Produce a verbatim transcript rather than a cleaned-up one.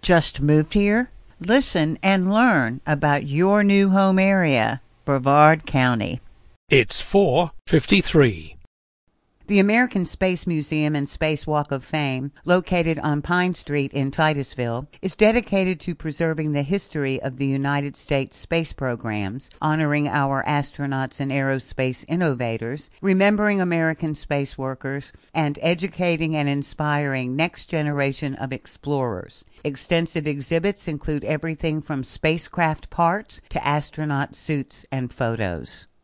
Just moved here? Listen and learn about your new home area, Brevard County. It's four fifty-three. The American Space Museum and Space Walk of Fame, located on Pine Street in Titusville, is dedicated to preserving the history of the United States space programs, honoring our astronauts and aerospace innovators, remembering American space workers, and educating and inspiring next generation of explorers. Extensive exhibits include everything from spacecraft parts to astronaut suits and photos.